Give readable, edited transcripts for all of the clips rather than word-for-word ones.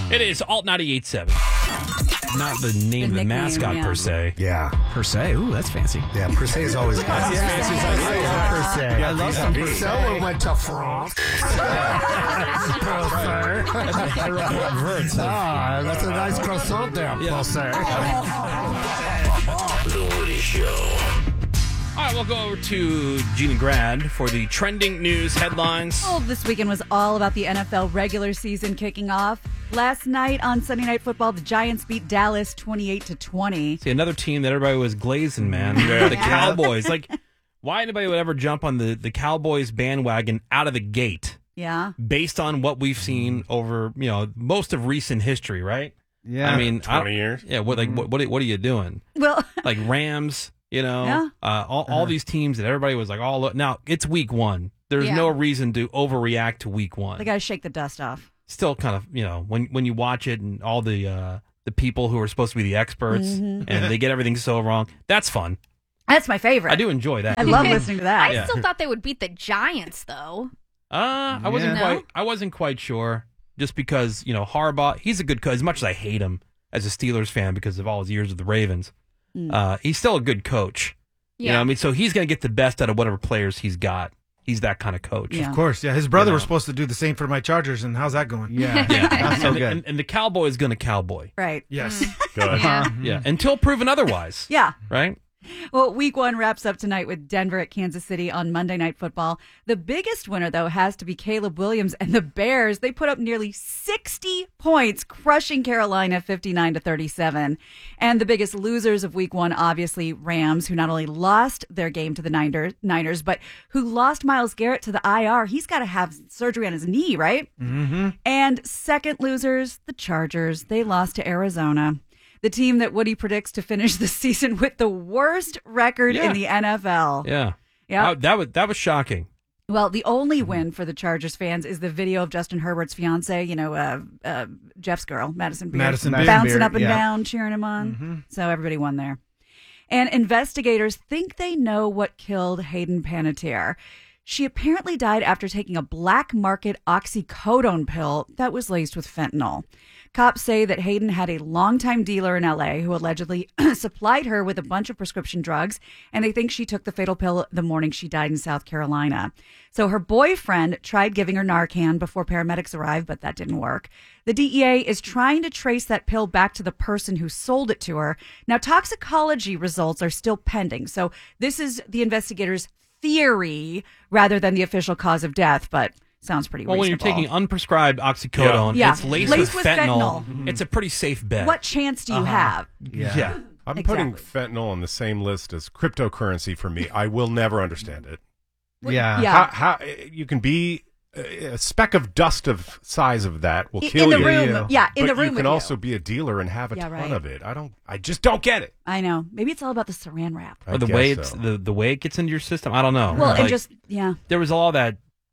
It is Alt 98.7. Not the name of the nickname, mascot yeah. per se. Yeah. Per se. Ooh, that's fancy. Yeah, per se is always fancy. Per se. I love some per se. We went to France. That's a nice croissant there, per se. The Woody Show. All right, we'll go over to Gina Grad for the trending news headlines. Oh, this weekend was all about the NFL regular season kicking off. Last night on Sunday Night Football, the Giants beat Dallas 28-20. See, another team that everybody was glazing, man. The Cowboys. Like, why anybody would ever jump on the Cowboys bandwagon out of the gate Yeah. based on what we've seen over, most of recent history, right? Yeah. I mean, 20 years. Yeah, what are you doing? Well, Like Rams, Yeah. all these teams that everybody was like, oh, look. Now, it's week one. There's Yeah. no reason to overreact to week one. they got to shake the dust off. Still kind of, when you watch it and all the people who are supposed to be the experts and they get everything so wrong, that's fun. That's my favorite. I do enjoy that. I love listening to that. Yeah. I still thought they would beat the Giants, though. I Yeah. wasn't quite sure just because, Harbaugh, he's a good coach. As much as I hate him as a Steelers fan because of all his years with the Ravens, he's still a good coach. You know what I mean? So he's going to get the best out of whatever players he's got. He's that kind of coach. Yeah. Of course, yeah. His brother was supposed to do the same for my Chargers, and how's that going? Yeah. That's so good. And the Cowboy is going to cowboy. Right. Yes. Good. Yeah. Until proven otherwise. Yeah. Right? Well, week one wraps up tonight with Denver at Kansas City on Monday Night Football. The biggest winner, though, has to be Caleb Williams and the Bears. They put up nearly 60 points, crushing Carolina 59-37. And the biggest losers of week one, obviously, Rams, who not only lost their game to the Niners, but who lost Myles Garrett to the IR. He's got to have surgery on his knee, right? Mm-hmm. And second losers, the Chargers. They lost to Arizona. The team that Woody predicts to finish the season with the worst record in the NFL. Yeah. Yeah. That was shocking. Well, the only win for the Chargers fans is the video of Justin Herbert's fiance, Jeff's girl, Madison Beer, Madison Beer. bouncing up and Yeah. down, cheering him on. So everybody won there. And investigators think they know what killed Hayden Panettiere. She apparently died after taking a black market oxycodone pill that was laced with fentanyl. Cops say that Hayden had a longtime dealer in LA who allegedly supplied her with a bunch of prescription drugs, and they think she took the fatal pill the morning she died in South Carolina. So her boyfriend tried giving her Narcan before paramedics arrived, but that didn't work. The DEA is trying to trace that pill back to the person who sold it to her. Now, toxicology results are still pending, so this is the investigators' theory rather than the official cause of death, but sounds pretty Well, when reasonable. you're taking unprescribed oxycodone, Yeah. it's laced, Laced with with fentanyl. fentanyl. It's a pretty safe bet. What chance do you have? Yeah. I'm putting Exactly. fentanyl on the same list as cryptocurrency for me. I will never understand it. Yeah. Yeah. How you can be a speck of dust of size of that will In kill the you. room, yeah, in but the room you with can also be a dealer and have a Yeah, ton right. of it. I just don't get it. I know. Maybe it's all about the saran wrap. I Or the guess way so. it's the way it gets into your system. I don't know. Well, Like, and just, yeah. there was all that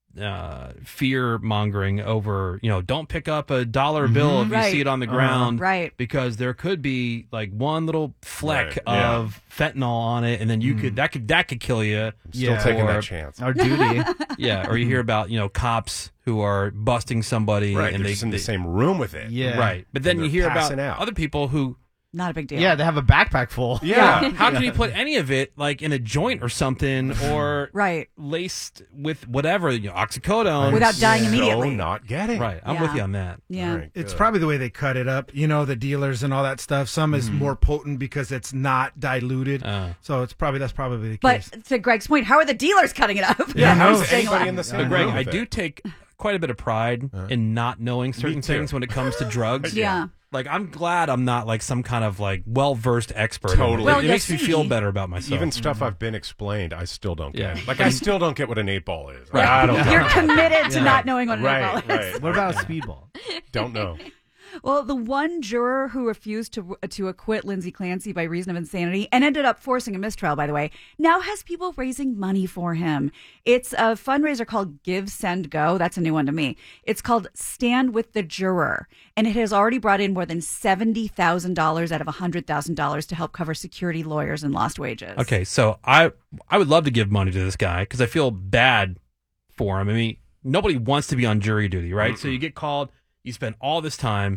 fear mongering over, don't pick up a dollar bill if Right. you see it on the ground, Right. Because there could be like one little fleck Right, yeah. of fentanyl on it, and then you could that could kill you. I'm still Yeah. taking Or- that chance. Our duty. Yeah, or you hear about cops who are busting somebody, Right, and they're just in the same room with it. Yeah. right, but then And you they're hear about passing out. other people who. Not a big deal. Yeah, they have a backpack full. Yeah. How can you put any of it like in a joint or something, or Right. laced with whatever oxycodone Without dying So immediately. not getting. Right, I'm Yeah. with you on that. Yeah. All right, It's good. probably the way they cut it up. The dealers and all that stuff. Some is more potent because it's not diluted. So that's probably the case. But to Greg's point, how are the dealers cutting it up? Yeah, How no, is anybody in the same But Greg, room I with do it? take quite a bit of pride in not knowing certain too. things when it comes to drugs. Yeah. Like, I'm glad I'm not like some kind of like well-versed expert. in it. Totally. Well, it you makes me see- feel better about myself. Even stuff I've been explained, I still don't get. Yeah. Like I still don't get what an 8-ball is. Right. I don't You're know. committed to Yeah. not knowing what an Right, alcohol is. right. What about a speedball? Don't know. Well, the one juror who refused to acquit Lindsey Clancy by reason of insanity and ended up forcing a mistrial, by the way, now has people raising money for him. It's a fundraiser called Give, Send, Go. That's a new one to me. It's called Stand with the Juror, and it has already brought in more than $70,000 out of $100,000 to help cover security, lawyers, and lost wages. Okay, so I would love to give money to this guy because I feel bad for him. I mean, nobody wants to be on jury duty, right? So you get called, you spend all this time,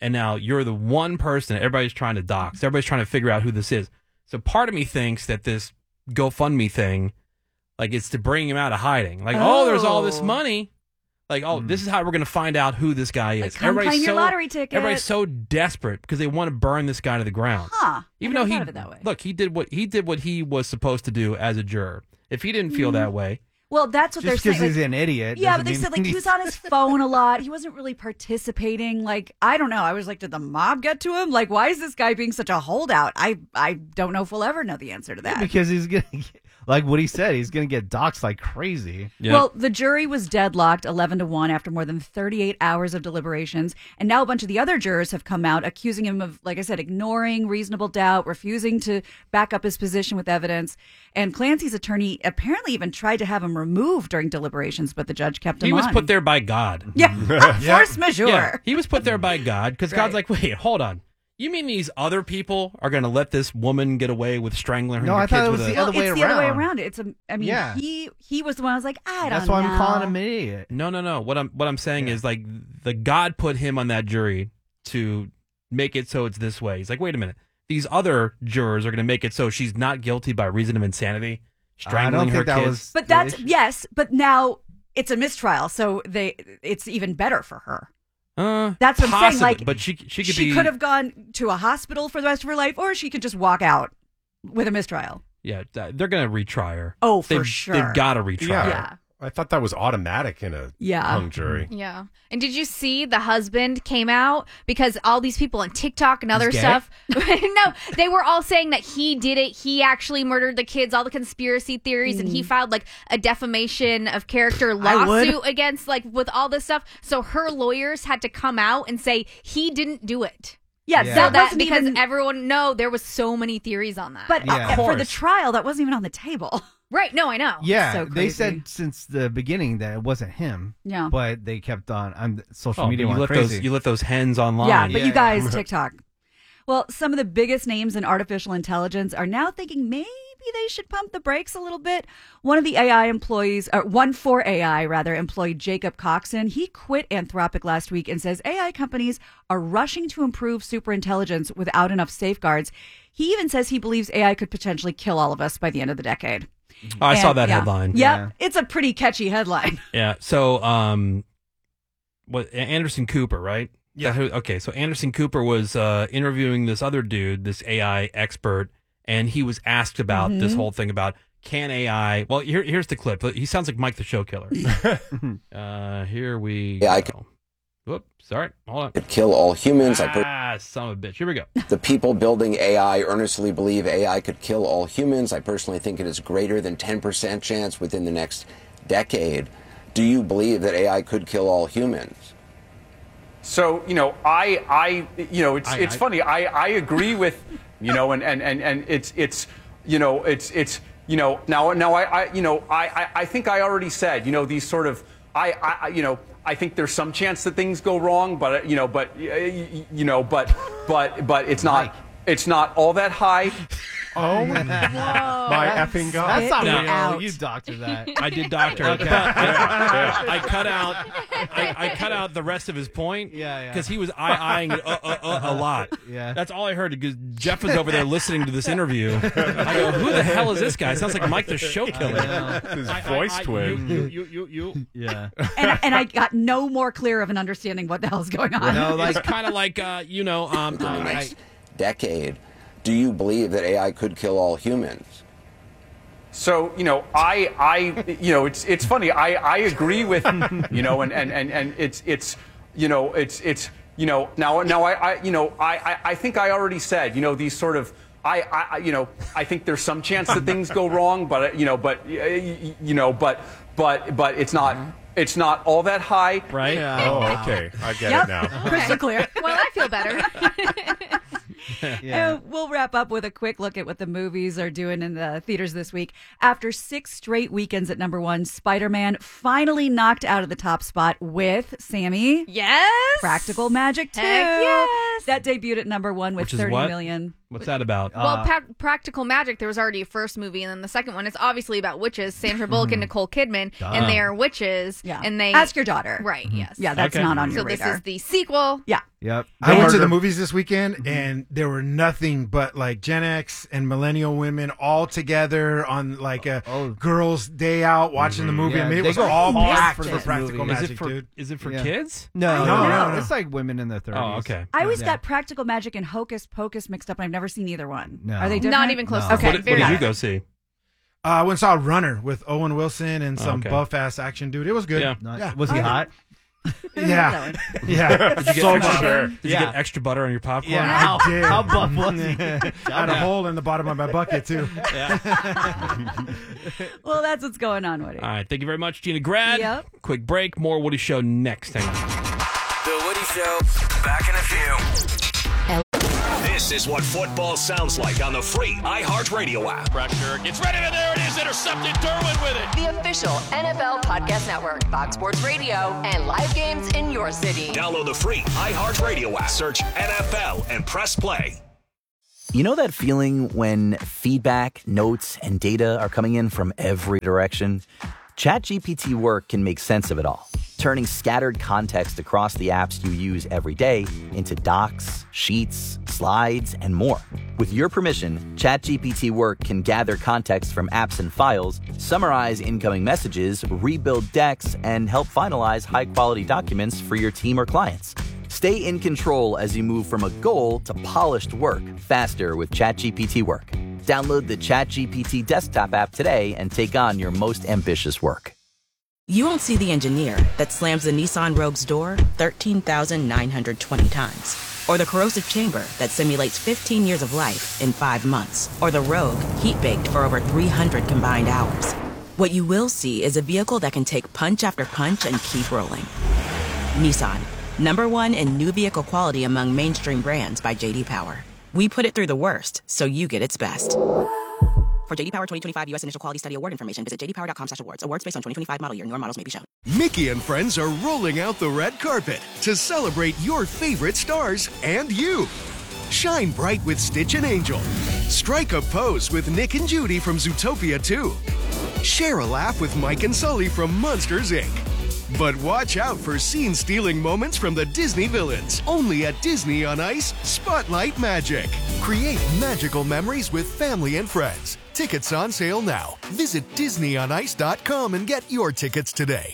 and now you're the one person that everybody's trying to dox. Everybody's trying to figure out who this is. So part of me thinks that this GoFundMe thing, like, it's to bring him out of hiding. Like, there's all this money. Like, this is how we're going to find out who this guy is. Like, come claim your lottery ticket. Everybody's so desperate because they want to burn this guy to the ground. Huh. Even though he did what he was supposed to do as a juror. If he didn't feel that way. Well, that's what they're saying. Just because he's an idiot. Yeah, but they said, like, he was on his phone a lot. He wasn't really participating. Like, I don't know. I was like, did the mob get to him? Like, why is this guy being such a holdout? I don't know if we'll ever know the answer to that. Because he's going to, like what he said, he's going to get doxxed like crazy. Yep. Well, the jury was deadlocked 11-1 after more than 38 hours of deliberations. And now a bunch of the other jurors have come out accusing him of, like I said, ignoring reasonable doubt, refusing to back up his position with evidence. And Clancy's attorney apparently even tried to have him removed during deliberations, but the judge kept him He was on. put there by God. Yeah, force majeure. Yeah, he was put there by God because God's Right. like, wait, hold on. You mean these other people are going to let this woman get away with strangling her No, I kids thought it with was a... the other way it's the other way around. around. It's I mean, Yeah. he was the one I was like, I don't know. That's why I'm calling him an idiot. No. What I'm saying is, like, the God put him on that jury to make it so it's this way. He's like, wait a minute. These other jurors are going to make it so she's not guilty by reason of insanity, strangling her kids. But that's yes. But now it's a mistrial, so it's even better for her. That's what I'm saying. Like, but she could could have gone to a hospital for the rest of her life, or she could just walk out with a mistrial. Yeah, they're going to retry her. Oh, for sure. They've got to retry her. Yeah. I thought that was automatic in a hung jury. Yeah. And did you see the husband came out because all these people on TikTok and other He's gay? stuff? No, they were all saying that he did it. He actually murdered the kids, all the conspiracy theories, and he filed like a defamation of character lawsuit against like with all this stuff. So her lawyers had to come out and say he didn't do it. Yeah, Yeah. that wasn't because even. everyone there was so many theories on that. But Yeah. for the course. trial, that wasn't even on the table. right, no, I know. Yeah, So they crazy. said since the beginning that it wasn't him. Yeah. But they kept on social Oh, media you went let crazy. you let those hens online. Yeah, but Yeah, you guys, TikTok. Well, some of the biggest names in artificial intelligence are now thinking maybe they should pump the brakes a little bit. One of the AI employees, or one for AI rather, employee Jacob Coxon, he quit Anthropic last week and says AI companies are rushing to improve superintelligence without enough safeguards. He even says he believes AI could potentially kill all of us by the end of the decade. Oh, I saw And, that yeah. headline. Yeah, it's a pretty catchy headline. Yeah. So, Anderson Cooper, right? Yeah. Okay. So Anderson Cooper was interviewing this other dude, this AI expert, and he was asked about this whole thing about can AI. Well, here's the clip. He sounds like Mike the Show Killer. Here we go. Whoop. Sorry. Hold on. Could kill all humans. Son of a bitch. Here we go. The people building AI earnestly believe AI could kill all humans. I personally think it is greater than 10% chance within the next decade. Do you believe that AI could kill all humans? So, it's funny. I agree with, and it's I think I already said, these sort of, I think there's some chance that things go wrong, but it's not all that high. Oh, my effing God. That's not Out. real. You doctor that. I did doctor. Okay. I cut out the rest of his point. Yeah. Because he was eyeing it a lot. Yeah. That's all I heard because Jeff was over there listening to this interview. I go, who the hell is this guy? Sounds like Mike the Show Killer. His voice twin. You. Yeah. and I got no more clear of an understanding what the hell's going on. No, It's like kind of like, In the next decade, do you believe that AI could kill all humans? So, it's funny. I agree with, and it's I think I already said, these sort of, I think there's some chance that things go wrong, but it's not all that high. right? Oh, okay. I get Yep. it now. Crystal clear. Well, I feel better. yeah. And we'll wrap up with a quick look at what the movies are doing in the theaters this week. After 6 straight weekends at #1, Spider-Man finally knocked out of the top spot with Sammy. Yes. Practical Magic 2. Heck yes. That debuted at #1 with Which is 30 what? million. What's that about? Well, Practical Magic, there was already a first movie, and then the second one is obviously about witches. Sandra Bullock and Nicole Kidman, and they are witches. Yeah. And they Ask your daughter. Right, yes. Yeah, that's not on your So radar. this is the sequel. Yeah. Yep. I went to the movies this weekend, and there were nothing but like Gen X and millennial women all together on like a girls' day out watching the movie. Yeah, I mean, it they was go all hard packed for for this Practical movie. Magic, dude. Is it for Yeah. kids? No, No. It's like women in their 30s. Oh, okay. I always got Practical Magic and Hocus Pocus mixed up, and I've never seen either one. No. Are they different? Not even close. No. Okay, What did you go see? I went and saw Runner with Owen Wilson and some okay. buff-ass action dude. It was good. Yeah. Yeah. Was he hot? Yeah. Yeah. Did you get So extra, sure. Did you get extra butter on your popcorn? Yeah, I did. How buff was he? I had a hole in the bottom of my bucket, too. Well, that's what's going on, Woody. All right. Thank you very much, Gina Grad. Yep. Quick break. More Woody Show next. Hang on. The Woody Show. Back in a few. This is what football sounds like on the free iHeartRadio app. Pressure gets ready, and there it is. Intercepted. Derwin with it. The official NFL Podcast Network, Fox Sports Radio, and live games in your city. Download the free iHeartRadio app. Search NFL and press play. You know that feeling when feedback, notes, and data are coming in from every direction? ChatGPT Work can make sense of it all, turning scattered context across the apps you use every day into docs, sheets, slides, and more. With your permission, ChatGPT Work can gather context from apps and files, summarize incoming messages, rebuild decks, and help finalize high-quality documents for your team or clients. Stay in control as you move from a goal to polished work faster with ChatGPT Work. Download the ChatGPT desktop app today and take on your most ambitious work. You won't see the engineer that slams the Nissan Rogue's door 13,920 times. Or the corrosive chamber that simulates 15 years of life in 5 months. Or the Rogue heat-baked for over 300 combined hours. What you will see is a vehicle that can take punch after punch and keep rolling. Nissan, #1 in new vehicle quality among mainstream brands by J.D. Power. We put it through the worst, so you get its best. For J.D. Power 2025 U.S. Initial Quality Study Award information, visit jdpower.com/awards. Awards based on 2025 model year. Newer models may be shown. Mickey and friends are rolling out the red carpet to celebrate your favorite stars and you. Shine bright with Stitch and Angel. Strike a pose with Nick and Judy from Zootopia 2. Share a laugh with Mike and Sully from Monsters, Inc. But watch out for scene-stealing moments from the Disney villains. Only at Disney on Ice Spotlight Magic. Create magical memories with family and friends. Tickets on sale now. Visit DisneyOnIce.com and get your tickets today.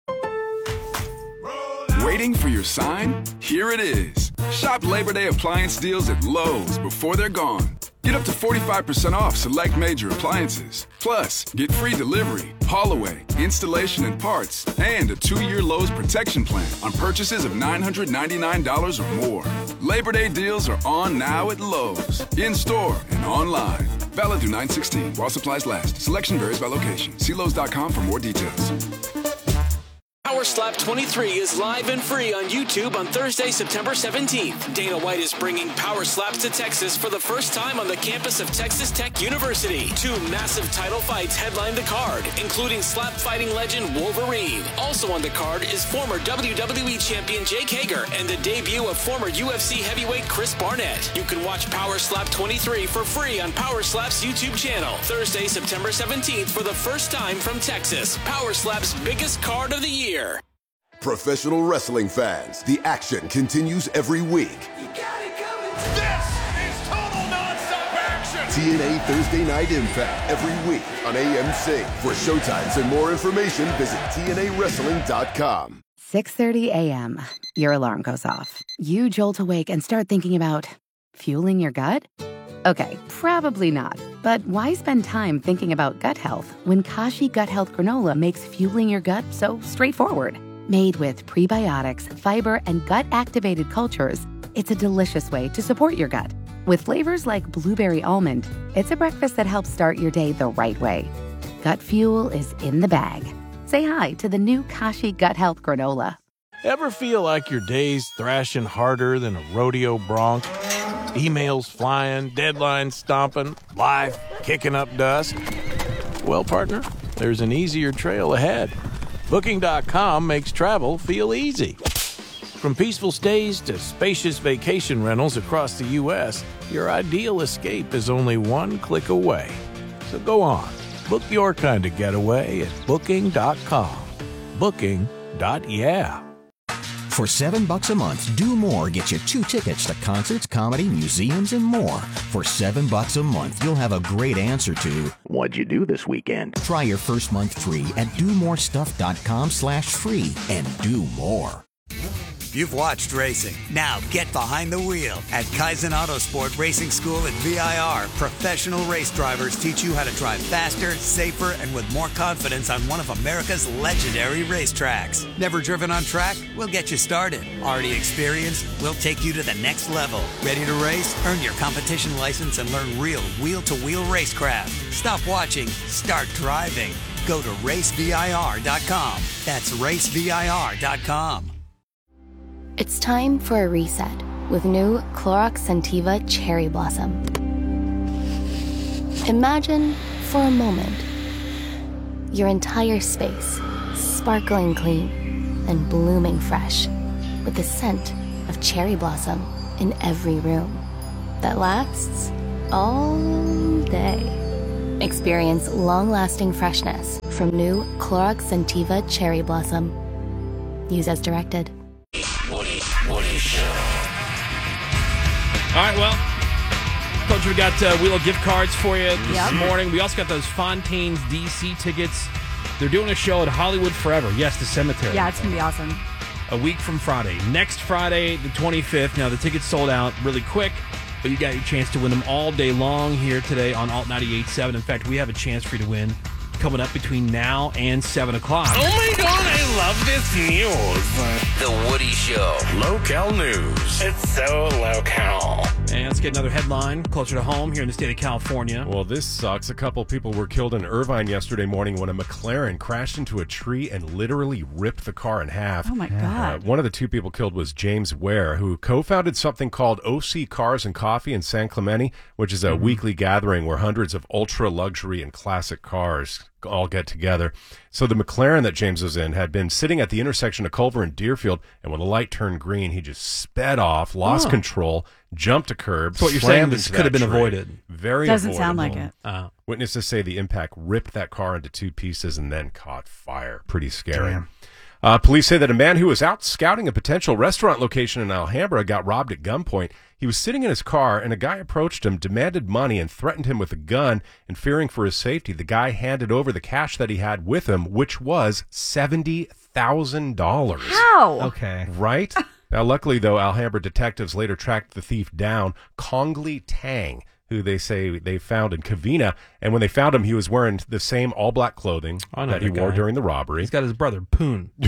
Waiting for your sign? Here it is. Shop Labor Day appliance deals at Lowe's before they're gone. Get up to 45% off select major appliances. Plus, get free delivery, haul away, installation and parts, and a 2-year Lowe's protection plan on purchases of $999 or more. Labor Day deals are on now at Lowe's, in-store and online. Valid through 9/16 while supplies last. Selection varies by location. See Lowe's.com for more details. Power Slap 23 is live and free on YouTube on Thursday, September 17th. Dana White is bringing Power Slaps to Texas for the first time on the campus of Texas Tech University. 2 massive title fights headline the card, including slap fighting legend Wolverine. Also on the card is former WWE champion Jake Hager and the debut of former UFC heavyweight Chris Barnett. You can watch Power Slap 23 for free on Power Slap's YouTube channel. Thursday, September 17th for the first time from Texas. Power Slap's biggest card of the year. Professional wrestling fans, the action continues every week. This is total nonstop action. TNA Thursday Night Impact every week on AMC. For showtimes and more information, visit TNAWrestling.com. 6:30 a.m. Your alarm goes off. You jolt awake and start thinking about fueling your gut? Okay, probably not. But why spend time thinking about gut health when Kashi Gut Health Granola makes fueling your gut so straightforward? Made with prebiotics, fiber, and gut-activated cultures, it's a delicious way to support your gut. With flavors like blueberry almond, it's a breakfast that helps start your day the right way. Gut fuel is in the bag. Say hi to the new Kashi Gut Health Granola. Ever feel like your day's thrashing harder than a rodeo bronc? Emails flying, deadlines stomping, life kicking up dust? Well, partner, there's an easier trail ahead. Booking.com makes travel feel easy. From peaceful stays to spacious vacation rentals across the U.S., your ideal escape is only one click away. So go on, book your kind of getaway at Booking.com. Booking.yeah. For $7 a month, Do More gets you 2 tickets to concerts, comedy, museums, and more. For $7 a month, you'll have a great answer to what'd you do this weekend? Try your first month free at domorestuff.com/free and do more. You've watched racing. Now get behind the wheel. At Kaizen Autosport Racing School at VIR, professional race drivers teach you how to drive faster, safer, and with more confidence on one of America's legendary racetracks. Never driven on track? We'll get you started. Already experienced? We'll take you to the next level. Ready to race? Earn your competition license and learn real wheel-to-wheel racecraft. Stop watching. Start driving. Go to racevir.com. That's racevir.com. It's time for a reset with new Clorox Scentiva Cherry Blossom. Imagine, for a moment, your entire space sparkling clean and blooming fresh with the scent of cherry blossom in every room that lasts all day. Experience long-lasting freshness from new Clorox Scentiva Cherry Blossom. Use as directed. Woody Show. All right, well, Coach, we got Wheel of gift cards for you this morning. We also got those Fontaines DC tickets. They're doing a show at Hollywood Forever. Yes, the cemetery. Yeah, it's going to be awesome. A week from Friday. Next Friday, the 25th. Now, the tickets sold out really quick, but you got your chance to win them all day long here today on Alt 98.7. In fact, we have a chance for you to win coming up between now and 7 o'clock. Oh my God, I love this news. The Woody Show. Local news. It's so local. And let's get another headline closer to home here in the state of California. Well, this sucks. A couple people were killed in Irvine yesterday morning when a McLaren crashed into a tree and literally ripped the car in half. Oh, my God. One of the 2 people killed was James Ware, who co-founded something called OC Cars and Coffee in San Clemente, which is a weekly gathering where hundreds of ultra-luxury and classic cars all get together. So the McLaren that James was in had been sitting at the intersection of Culver and Deerfield, and when the light turned green, he just sped off, lost control, jumped a curb. So what you're saying, this could have been avoided. Very Doesn't avoidable. sound like it. Witnesses say the impact ripped that car into 2 pieces and then caught fire. Pretty scary. Damn. Police say that a man who was out scouting a potential restaurant location in Alhambra got robbed at gunpoint. He was sitting in his car, and a guy approached him, demanded money, and threatened him with a gun. And fearing for his safety, the guy handed over the cash that he had with him, which was $70,000. How? Okay. Right? Now, luckily, though, Alhambra detectives later tracked the thief down, Kongli Tang, who they say they found in Covina. And when they found him, he was wearing the same all-black clothing that he wore during the robbery. He's got his brother, Poon. you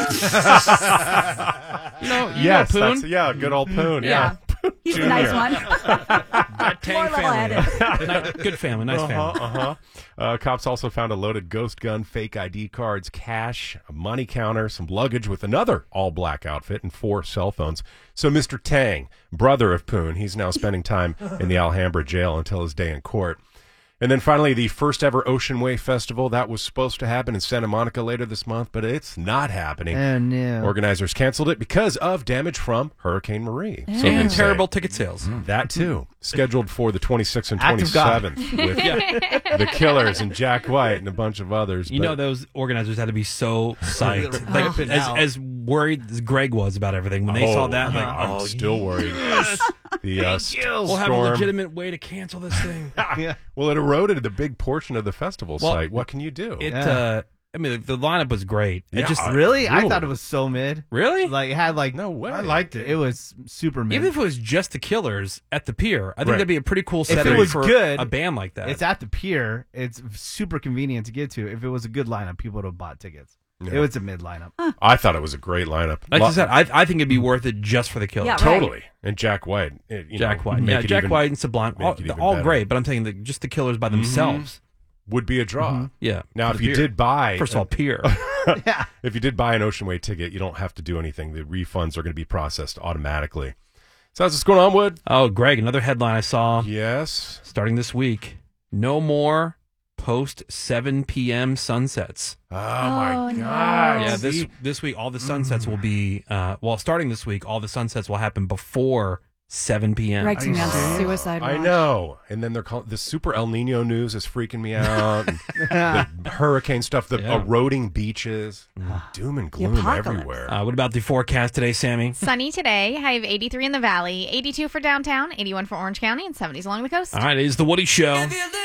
know Poon? Good old Poon. Yeah. He's a nice one. More level-headed. Good family, nice family. Cops also found a loaded ghost gun, fake ID cards, cash, a money counter, some luggage with another all-black outfit, and 4 cell phones. So Mr. Tang, brother of Poon, he's now spending time in the Alhambra jail until his day in court. And then finally, the first ever Ocean Wave Festival. That was supposed to happen in Santa Monica later this month, but it's not happening. Oh, no. Organizers canceled it because of damage from Hurricane Marie. So and terrible ticket sales. That, too. Scheduled for the 26th and 27th with The Killers and Jack White and a bunch of others. You know those organizers had to be so psyched. Like, as worried as Greg was about everything. When they saw that, like, I'm still worried. Yes. We'll have a legitimate way to cancel this thing. Well, it eroded a big portion of the festival site. What can you do? I mean, the lineup was great. It just really, I thought it was so mid. Really? Like it had no way. I liked it. It was super mid. Even if it was just the Killers at the pier, I think that'd be a pretty cool setting if it was for good, a band like that. It's at the pier. It's super convenient to get to. If it was a good lineup, people would have bought tickets. Yeah. It was a mid lineup. I thought it was a great lineup. Like I said, I think it'd be worth it just for the Killers. Yeah, totally. And Jack White. Jack White and Sublime. All great, but I'm saying that just the Killers by themselves would be a draw. Yeah. Now, if you did buy... First of all, pier. If you did buy an Ocean Way ticket, you don't have to do anything. The refunds are going to be processed automatically. So how's this going on, Wood? Oh, Greg, another headline I saw. Yes. Starting this week. No more post 7 p.m. sunsets. Oh my God! Yeah, this week all the sunsets will be starting this week. All the sunsets will happen before 7 p.m. Greg's me on suicide watch. I know. And then they're calling the super El Nino news is freaking me out. The hurricane stuff, the eroding beaches, doom and gloom everywhere. What about the forecast today, Sammy? Sunny today. High of 83 in the valley, 82 for downtown, 81 for Orange County, and 70s along the coast. All right, it is the Woody Show.